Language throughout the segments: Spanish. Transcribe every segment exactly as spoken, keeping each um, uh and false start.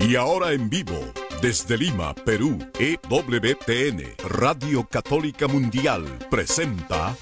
Y ahora en vivo, desde Lima, Perú, E W T N, Radio Católica Mundial, presenta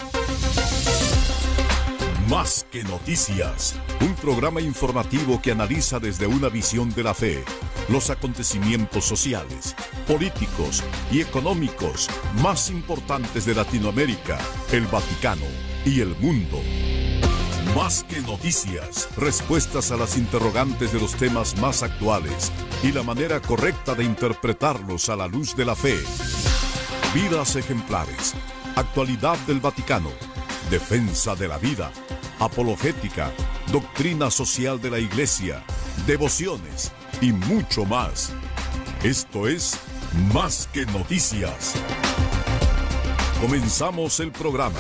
Más que Noticias, un programa informativo que analiza desde una visión de la fe los acontecimientos sociales, políticos y económicos más importantes de Latinoamérica, el Vaticano y el mundo. Más que noticias, respuestas a las interrogantes de los temas más actuales y la manera correcta de interpretarlos a la luz de la fe. Vidas ejemplares, actualidad del Vaticano, defensa de la vida, apologética, doctrina social de la Iglesia, devociones y mucho más. Esto es Más que Noticias. Comenzamos el programa.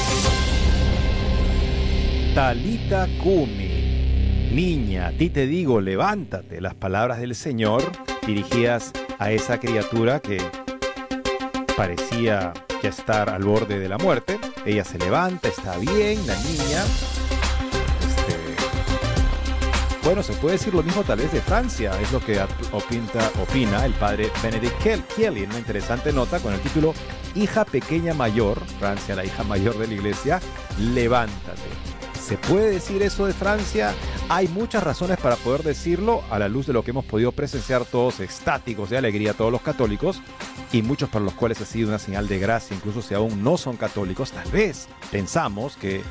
Talita Cumi, niña, a ti te digo, levántate. Las palabras del Señor dirigidas a esa criatura que parecía ya estar al borde de la muerte. Ella se levanta, está bien, la niña. Este, bueno, se puede decir lo mismo tal vez de Francia, es lo que opinta, opina el padre Benedict Kelly en una interesante nota con el título Hija pequeña mayor, Francia, la hija mayor de la iglesia, levántate. ¿Se puede decir eso de Francia? Hay muchas razones para poder decirlo a la luz de lo que hemos podido presenciar todos extáticos de alegría, todos los católicos, y muchos para los cuales ha sido una señal de gracia, incluso si aún no son católicos. Tal vez pensamos que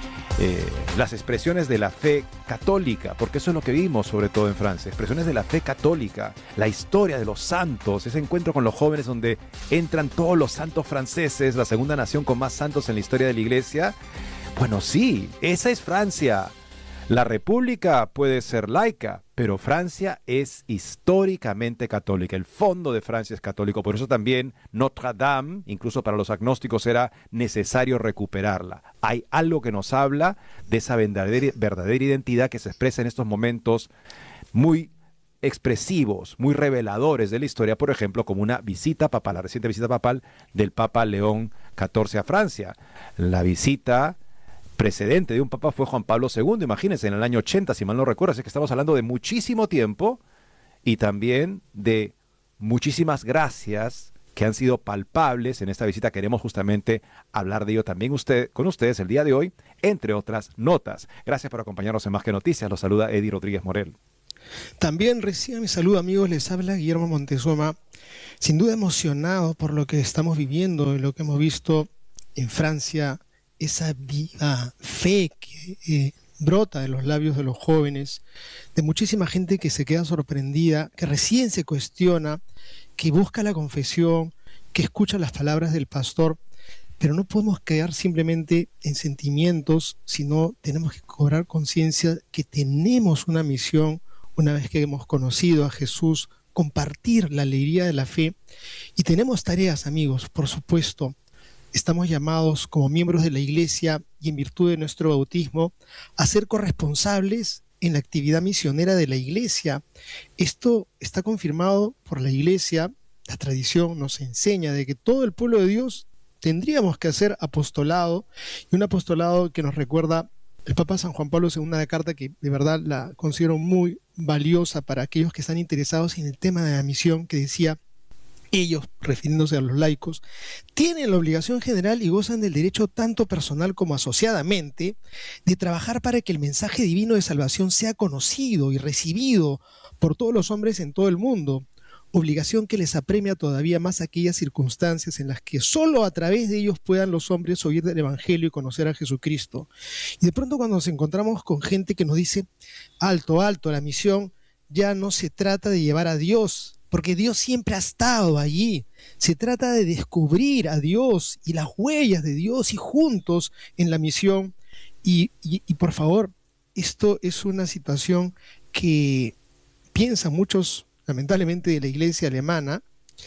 eh, las expresiones de la fe católica, porque eso es lo que vimos sobre todo en Francia, expresiones de la fe católica, la historia de los santos, ese encuentro con los jóvenes donde entran todos los santos franceses, la segunda nación con más santos en la historia de la iglesia. Bueno, sí, esa es Francia. La república puede ser laica, pero Francia es históricamente católica. El fondo de Francia es católico. Por eso también Notre Dame, incluso para los agnósticos, era necesario recuperarla. Hay algo que nos habla de esa verdadera, verdadera identidad que se expresa en estos momentos muy expresivos, muy reveladores de la historia, por ejemplo, como una visita papal, la reciente visita papal del Papa León catorce a Francia. La visita precedente de un papa fue Juan Pablo segundo, imagínense, en el año ochenta, si mal no recuerdo, así que estamos hablando de muchísimo tiempo y también de muchísimas gracias que han sido palpables en esta visita. Queremos justamente hablar de ello también usted, con ustedes el día de hoy, entre otras notas. Gracias por acompañarnos en Más que Noticias. Los saluda Eddie Rodríguez Morel. También reciban mi saludo, amigos, les habla Guillermo Montezuma, sin duda emocionado por lo que estamos viviendo y lo que hemos visto en Francia, esa viva fe que eh, brota de los labios de los jóvenes, de muchísima gente que se queda sorprendida, que recién se cuestiona, que busca la confesión, que escucha las palabras del pastor, pero no podemos quedar simplemente en sentimientos, sino tenemos que cobrar conciencia que tenemos una misión una vez que hemos conocido a Jesús, compartir la alegría de la fe, y tenemos tareas, amigos, por supuesto. Estamos llamados como miembros de la Iglesia y en virtud de nuestro bautismo a ser corresponsables en la actividad misionera de la Iglesia. Esto está confirmado por la Iglesia. La tradición nos enseña de que todo el pueblo de Dios tendríamos que hacer apostolado, y un apostolado que nos recuerda el Papa San Juan Pablo segundo, una carta que de verdad la considero muy valiosa para aquellos que están interesados en el tema de la misión, que decía: ellos, refiriéndose a los laicos, tienen la obligación general y gozan del derecho tanto personal como asociadamente de trabajar para que el mensaje divino de salvación sea conocido y recibido por todos los hombres en todo el mundo, obligación que les apremia todavía más aquellas circunstancias en las que solo a través de ellos puedan los hombres oír del Evangelio y conocer a Jesucristo. Y de pronto cuando nos encontramos con gente que nos dice: alto, alto, la misión ya no se trata de llevar a Dios, porque Dios siempre ha estado allí. Se trata de descubrir a Dios y las huellas de Dios y juntos en la misión. Y, y, y por favor, esto es una situación que piensan muchos, lamentablemente, de la iglesia alemana.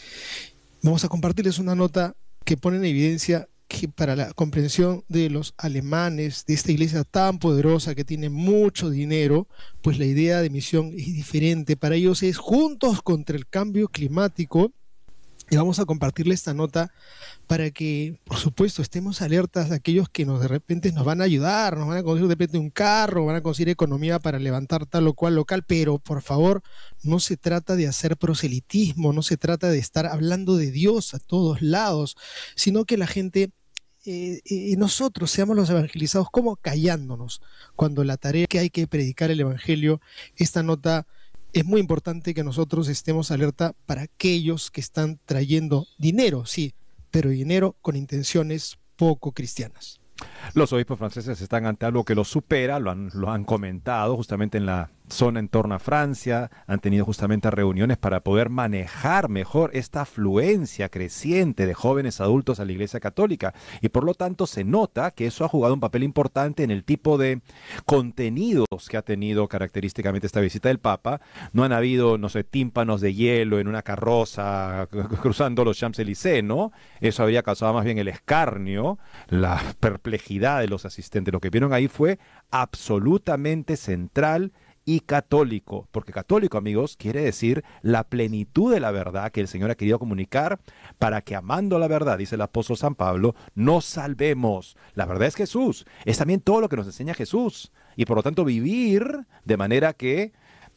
Vamos a compartirles una nota que pone en evidencia que para la comprensión de los alemanes, de esta iglesia tan poderosa que tiene mucho dinero, pues la idea de misión es diferente. Para ellos es juntos contra el cambio climático, Y vamos a compartirle esta nota para que, por supuesto, estemos alertas de aquellos que nos de repente nos van a ayudar, nos van a conseguir de repente un carro, van a conseguir economía para levantar tal o cual local, pero por favor, no se trata de hacer proselitismo, no se trata de estar hablando de Dios a todos lados, sino que la gente, eh, eh, nosotros seamos los evangelizados, como callándonos, cuando la tarea que hay que predicar el evangelio, esta nota es muy importante que nosotros estemos alerta para aquellos que están trayendo dinero, sí, pero dinero con intenciones poco cristianas. Los obispos franceses están ante algo que los supera, lo han, lo han comentado justamente en la zona en torno a Francia, han tenido justamente reuniones para poder manejar mejor esta afluencia creciente de jóvenes adultos a la Iglesia Católica, y por lo tanto se nota que eso ha jugado un papel importante en el tipo de contenidos que ha tenido característicamente esta visita del Papa. No han habido, no sé, tímpanos de hielo en una carroza cruzando los Champs-Élysées, ¿no? Eso habría causado más bien el escarnio, la perplejidad de los asistentes. Lo que vieron ahí fue absolutamente central y católico, porque católico, amigos, quiere decir la plenitud de la verdad que el Señor ha querido comunicar para que, amando la verdad, dice el apóstol San Pablo, nos salvemos. La verdad es Jesús, es también todo lo que nos enseña Jesús, y por lo tanto vivir de manera que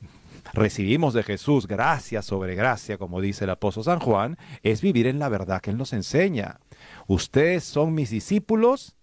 recibimos de Jesús gracia sobre gracia, como dice el apóstol San Juan, es vivir en la verdad que Él nos enseña. Ustedes son mis discípulos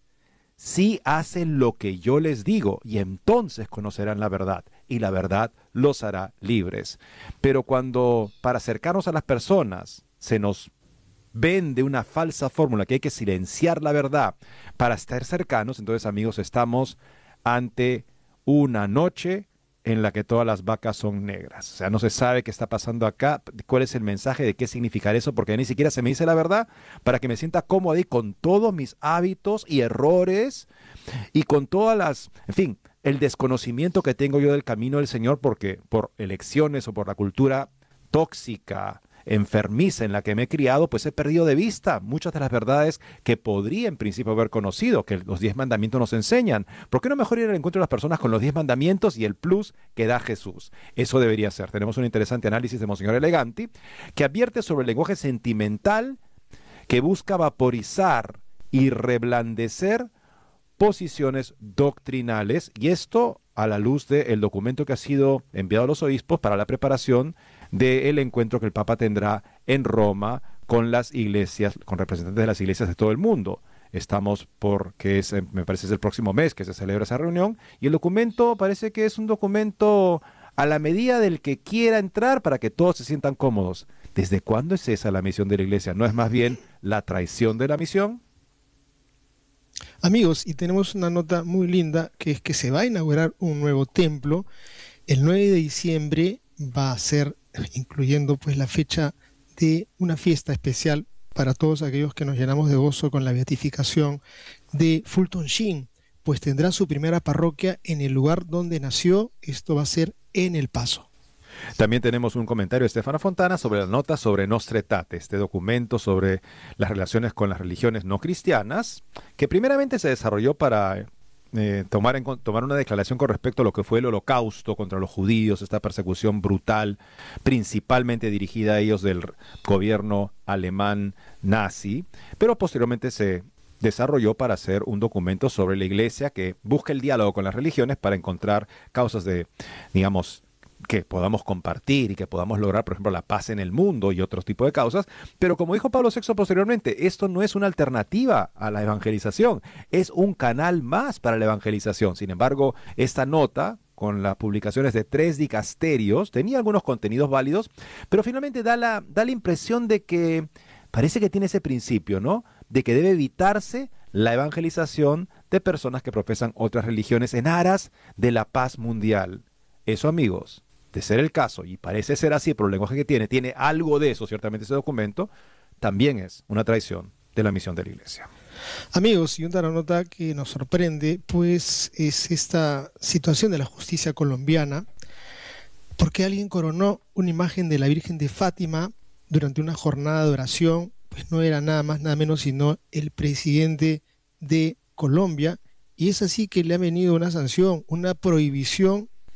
si hacen lo que yo les digo, y entonces conocerán la verdad, y la verdad los hará libres. Pero cuando para acercarnos a las personas se nos vende una falsa fórmula que hay que silenciar la verdad para estar cercanos, entonces, amigos, estamos ante una noche en la que todas las vacas son negras. O sea, no se sabe qué está pasando acá, cuál es el mensaje, de qué significar eso, porque ni siquiera se me dice la verdad para que me sienta cómodo ahí con todos mis hábitos y errores y con todas las, en fin, el desconocimiento que tengo yo del camino del Señor, porque por elecciones o por la cultura tóxica, enfermiza en la que me he criado, pues he perdido de vista muchas de las verdades que podría en principio haber conocido, que los diez mandamientos nos enseñan. ¿Por qué no mejor ir al encuentro de las personas con los diez mandamientos y el plus que da Jesús? Eso debería ser. Tenemos un interesante análisis de Monseñor Eleganti, que advierte sobre el lenguaje sentimental que busca vaporizar y reblandecer posiciones doctrinales, y esto a la luz del documento que ha sido enviado a los obispos para la preparación del encuentro que el Papa tendrá en Roma con las iglesias, con representantes de las iglesias de todo el mundo. Estamos por, que es, me parece es el próximo mes que se celebra esa reunión, y el documento parece que es un documento a la medida del que quiera entrar para que todos se sientan cómodos. ¿Desde cuándo es esa la misión de la iglesia? ¿No es más bien la traición de la misión? Amigos, y tenemos una nota muy linda, que es que se va a inaugurar un nuevo templo. El nueve de diciembre va a ser, incluyendo pues la fecha de una fiesta especial para todos aquellos que nos llenamos de gozo con la beatificación de Fulton Sheen, pues tendrá su primera parroquia en el lugar donde nació. Esto va a ser en El Paso. También tenemos un comentario de Estefano Fontana sobre la nota sobre Nostra Aetate, este documento sobre las relaciones con las religiones no cristianas, que primeramente se desarrolló para eh, tomar, en, tomar una declaración con respecto a lo que fue el holocausto contra los judíos, esta persecución brutal, principalmente dirigida a ellos del gobierno alemán nazi, pero posteriormente se desarrolló para hacer un documento sobre la iglesia que busca el diálogo con las religiones para encontrar causas de, digamos, que podamos compartir y que podamos lograr, por ejemplo, la paz en el mundo y otros tipos de causas. Pero como dijo Pablo sexto posteriormente, esto no es una alternativa a la evangelización, es un canal más para la evangelización. Sin embargo, esta nota, con las publicaciones de tres dicasterios, tenía algunos contenidos válidos, pero finalmente da la, da la impresión de que parece que tiene ese principio, ¿no?, de que debe evitarse la evangelización de personas que profesan otras religiones en aras de la paz mundial. Eso, amigos, de ser el caso, y parece ser así por el lenguaje que tiene, tiene algo de eso, ciertamente ese documento, también es una traición de la misión de la Iglesia. Amigos, y otra nota que nos sorprende, pues, es esta situación de la justicia colombiana, porque alguien coronó una imagen de la Virgen de Fátima durante una jornada de oración. Pues no era nada más, nada menos, sino el presidente de Colombia, y es así que le ha venido una sanción, una prohibición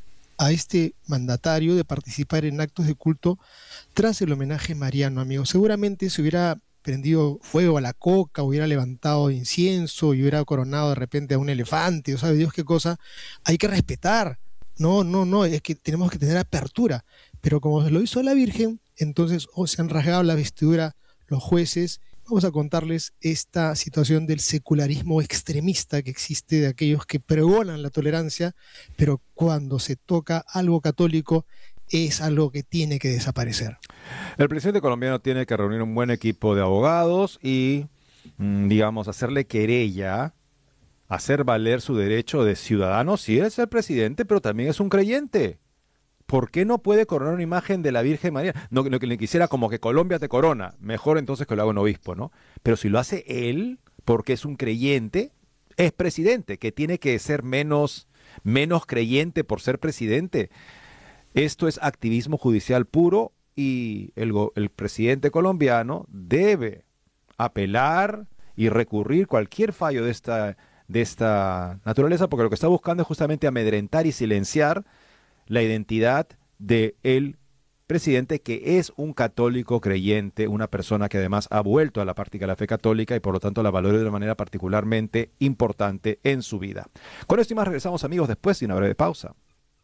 a este mandatario de participar en actos de culto tras el homenaje mariano, amigos. Seguramente se hubiera prendido fuego a la coca, hubiera levantado incienso y hubiera coronado de repente a un elefante, o sabe Dios qué cosa. Hay que respetar. No, no, no, es que tenemos que tener apertura. Pero como lo hizo la Virgen, entonces oh, se han rasgado la vestidura los jueces. Vamos a contarles esta situación del secularismo extremista que existe, de aquellos que pregonan la tolerancia, pero cuando se toca algo católico es algo que tiene que desaparecer. El presidente colombiano tiene que reunir un buen equipo de abogados y, digamos, hacerle querella, hacer valer su derecho de ciudadano. Sí, él es el presidente, pero también es un creyente. ¿Por qué no puede coronar una imagen de la Virgen María? No, no que le quisiera como que Colombia te corona. Mejor entonces que lo haga un obispo, ¿no? Pero si lo hace él, porque es un creyente, es presidente, que tiene que ser menos, menos creyente por ser presidente. Esto es activismo judicial puro y el, el presidente colombiano debe apelar y recurrir cualquier fallo de esta, de esta naturaleza, porque lo que está buscando es justamente amedrentar y silenciar la identidad del presidente, que es un católico creyente, una persona que además ha vuelto a la práctica de la fe católica y por lo tanto la valora de una manera particularmente importante en su vida. Con esto y más regresamos, amigos, después de una breve pausa.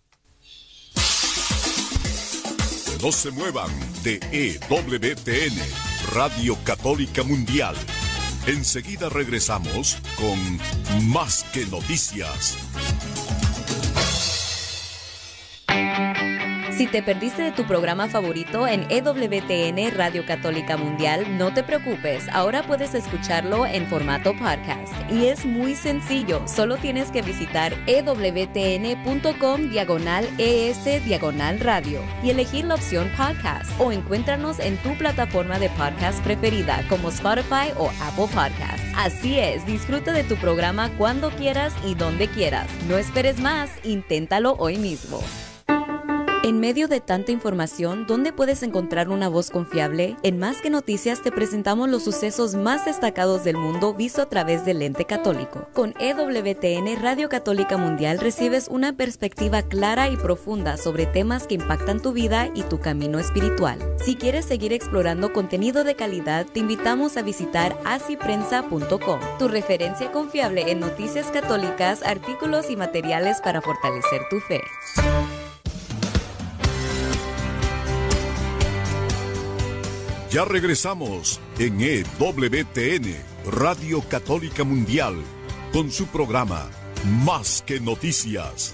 No se muevan de E W T N, Radio Católica Mundial. Enseguida regresamos con Más que Noticias. Si te perdiste de tu programa favorito en E W T N Radio Católica Mundial, no te preocupes, ahora puedes escucharlo en formato podcast. Y es muy sencillo, solo tienes que visitar ewtn.com diagonal ES diagonal radio y elegir la opción podcast, o encuéntranos en tu plataforma de podcast preferida como Spotify o Apple Podcasts. Así es, disfruta de tu programa cuando quieras y donde quieras. No esperes más, inténtalo hoy mismo. En medio de tanta información, ¿dónde puedes encontrar una voz confiable? En Más que Noticias te presentamos los sucesos más destacados del mundo visto a través del lente católico. Con E W T N Radio Católica Mundial recibes una perspectiva clara y profunda sobre temas que impactan tu vida y tu camino espiritual. Si quieres seguir explorando contenido de calidad, te invitamos a visitar así prensa punto com, tu referencia confiable en noticias católicas, artículos y materiales para fortalecer tu fe. Ya regresamos en E W T N, Radio Católica Mundial, con su programa Más que Noticias.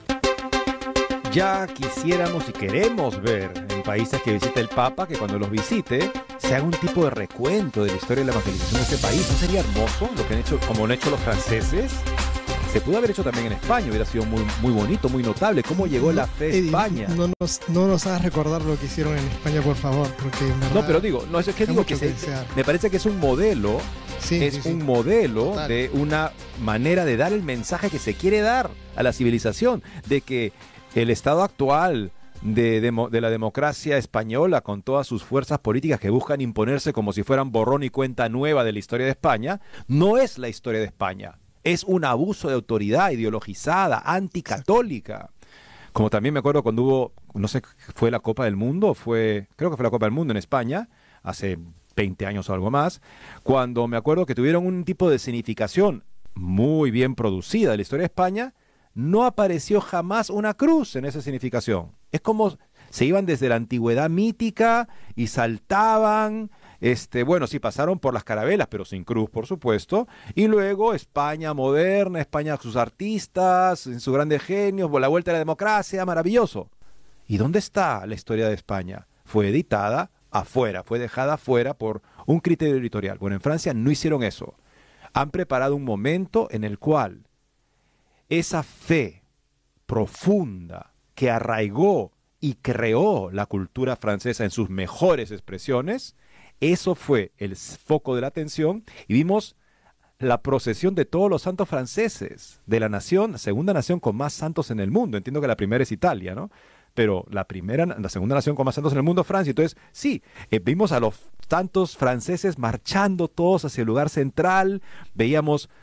Ya quisiéramos y queremos ver en países que visita el Papa, que cuando los visite se haga un tipo de recuento de la historia de la evangelización de este país. ¿No sería hermoso lo que han hecho, como lo han hecho los franceses? Se pudo haber hecho también en España, hubiera sido muy, muy bonito, muy notable. ¿Cómo llegó la fe a España? No nos, no nos hagas recordar lo que hicieron en España, por favor, porque en verdad, no, pero digo, no, es que digo que, se, me parece que es un modelo, sí, es sí, sí. un modelo Total. de una manera de dar el mensaje que se quiere dar a la civilización, de que el estado actual de, de, de la democracia española, con todas sus fuerzas políticas que buscan imponerse como si fueran borrón y cuenta nueva de la historia de España, no es la historia de España. Es un abuso de autoridad ideologizada, anticatólica. Como también me acuerdo cuando hubo, no sé, fue la Copa del Mundo, fue, creo que fue la Copa del Mundo en España, hace veinte años o algo más, cuando me acuerdo que tuvieron un tipo de escenificación muy bien producida de la historia de España, no apareció jamás una cruz en esa escenificación. Es como se iban desde la antigüedad mítica y saltaban. Este, bueno, sí pasaron por las carabelas, pero sin cruz, por supuesto. Y luego España moderna, España sus artistas, en sus grandes genios, la vuelta a la democracia, maravilloso. ¿Y dónde está la historia de España? Fue editada afuera, fue dejada afuera por un criterio editorial. Bueno, en Francia no hicieron eso. Han preparado un momento en el cual esa fe profunda que arraigó y creó la cultura francesa en sus mejores expresiones, eso fue el foco de la atención, y vimos la procesión de todos los santos franceses, de la nación, la segunda nación con más santos en el mundo. Entiendo que la primera es Italia, ¿no? Pero la primera, la segunda nación con más santos en el mundo, Francia. Entonces, sí, eh, vimos a los santos franceses marchando todos hacia el lugar central, veíamos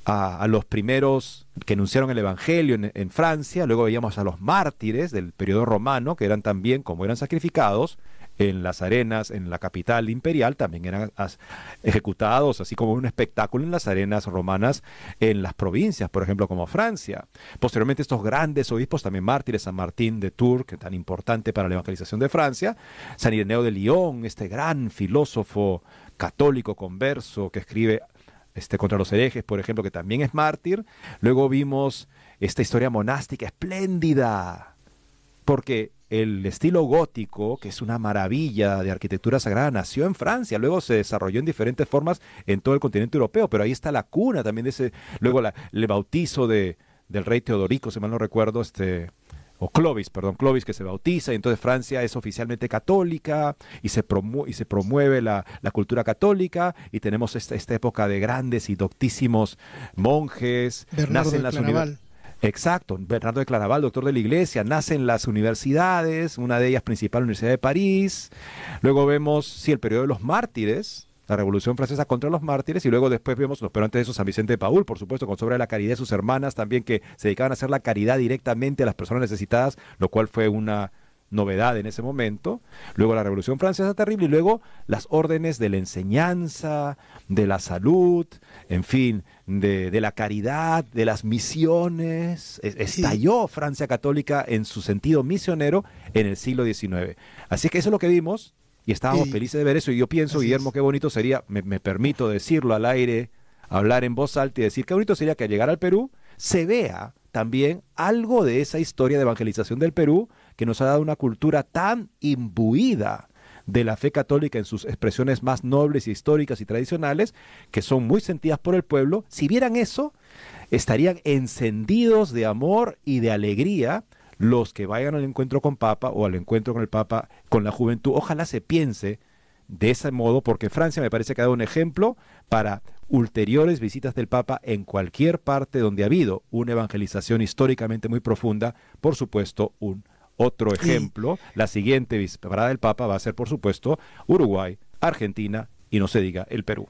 a, a los primeros que anunciaron el Evangelio en, en Francia, luego veíamos a los mártires del periodo romano, que eran también, como eran sacrificados, en las arenas, en la capital imperial, también eran as, ejecutados, así como un espectáculo en las arenas romanas en las provincias, por ejemplo, como Francia. Posteriormente, estos grandes obispos, también mártires, San Martín de Tours, que tan importante para la evangelización de Francia, San Ireneo de Lyon, este gran filósofo católico converso que escribe este, contra los herejes, por ejemplo, que también es mártir. Luego vimos esta historia monástica espléndida, porque el estilo gótico, que es una maravilla de arquitectura sagrada, nació en Francia, luego se desarrolló en diferentes formas en todo el continente europeo, pero ahí está la cuna también de ese, luego la, el bautizo de, del rey Teodorico, si mal no recuerdo, este, o Clovis, perdón, Clovis, que se bautiza, y entonces Francia es oficialmente católica, y se, promu y se promueve la, la cultura católica, y tenemos esta, esta época de grandes y doctísimos monjes, Bernardo nacen de las Claraval. universidades. Exacto, Bernardo de Claraval, doctor de la Iglesia, nace en las universidades, una de ellas principal, la Universidad de París. Luego vemos, sí, el periodo de los mártires, la Revolución Francesa contra los mártires, y luego después vemos, pero antes de eso, San Vicente de Paúl, por supuesto, con Sobre de la Caridad de sus hermanas también, que se dedicaban a hacer la caridad directamente a las personas necesitadas, lo cual fue una novedad en ese momento. Luego la Revolución Francesa terrible, y luego las órdenes de la enseñanza, de la salud, en fin, de, de la caridad, de las misiones. Es, estalló sí. Francia católica en su sentido misionero en el siglo diecinueve. Así que eso es lo que vimos, y estábamos sí. felices de ver eso, y yo pienso, Así Guillermo, es. qué bonito sería, me, me permito decirlo al aire, hablar en voz alta y decir, qué bonito sería que al llegar al Perú se vea también algo de esa historia de evangelización del Perú, que nos ha dado una cultura tan imbuida de la fe católica en sus expresiones más nobles, históricas y tradicionales, que son muy sentidas por el pueblo. Si vieran eso, estarían encendidos de amor y de alegría los que vayan al encuentro con Papa o al encuentro con el Papa, con la juventud. Ojalá se piense de ese modo, porque Francia me parece que ha dado un ejemplo para ulteriores visitas del Papa en cualquier parte donde ha habido una evangelización históricamente muy profunda. Por supuesto, un otro ejemplo, sí. la siguiente parada del Papa va a ser, por supuesto, Uruguay, Argentina y no se diga el Perú.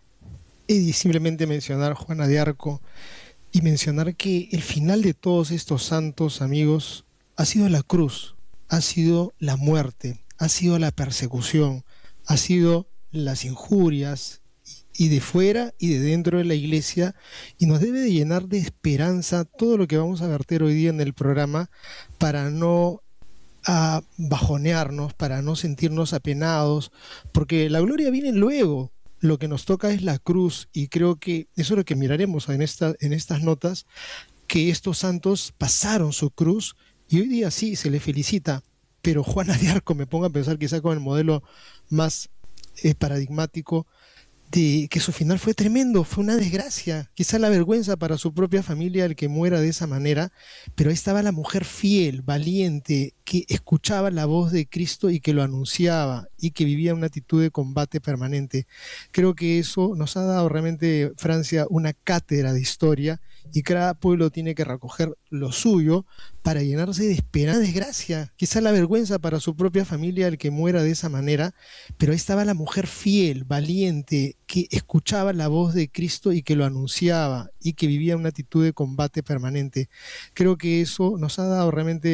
Y simplemente mencionar Juana de Arco y mencionar que el final de todos estos santos, amigos, ha sido la cruz, ha sido la muerte, ha sido la persecución, ha sido las injurias, y de fuera y de dentro de la iglesia, y nos debe de llenar de esperanza todo lo que vamos a verter hoy día en el programa, para no a bajonearnos, para no sentirnos apenados, porque la gloria viene luego. Lo que nos toca es la cruz, y creo que eso es lo que miraremos en, esta, en estas notas, que estos santos pasaron su cruz, y hoy día sí se les felicita, pero Juana de Arco, me pongo a pensar quizá con el modelo más eh, paradigmático, de que su final fue tremendo, fue una desgracia, quizá la vergüenza para su propia familia el que muera de esa manera, pero ahí estaba la mujer fiel, valiente, que escuchaba la voz de Cristo y que lo anunciaba, y que vivía una actitud de combate permanente. Creo que eso nos ha dado realmente, Francia, una cátedra de historia, y cada pueblo tiene que recoger lo suyo para llenarse de esperanza. Desgracia, quizá la vergüenza para su propia familia el que muera de esa manera, pero ahí estaba la mujer fiel, valiente, que escuchaba la voz de Cristo y que lo anunciaba, y que vivía una actitud de combate permanente. Creo que eso nos ha dado realmente